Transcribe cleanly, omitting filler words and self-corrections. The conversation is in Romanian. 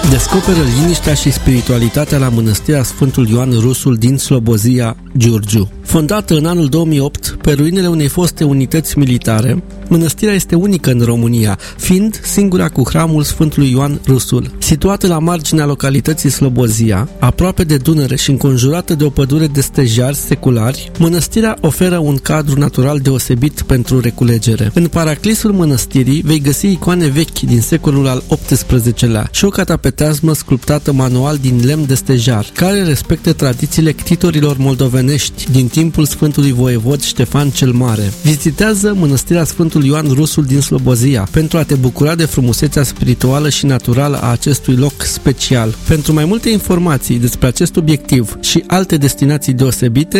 Descoperă liniștea și spiritualitatea la mănăstirea Sfântul Ioan Rusul din Slobozia, Giurgiu. Fondată în anul 2008 pe ruinele unei foste unități militare, mănăstirea este unică în România, fiind singura cu hramul Sfântului Ioan Rusul. Situată la marginea localității Slobozia, aproape de Dunăre și înconjurată de o pădure de stejari seculari, mănăstirea oferă un cadru natural deosebit pentru reculegere. În paraclisul mănăstirii vei găsi icoane vechi din secolul al XVIII-lea și o catapeteazmă sculptată manual din lemn de stejar, care respectă tradițiile ctitorilor moldovenești din timpul Sfântului Voievod Ștefan cel Mare. Vizitează mănăstirea Sfântul Ioan Rusul din Slobozia pentru a te bucura de frumusețea spirituală și naturală a acestui loc special. Pentru mai multe informații despre acest obiectiv și alte destinații deosebite,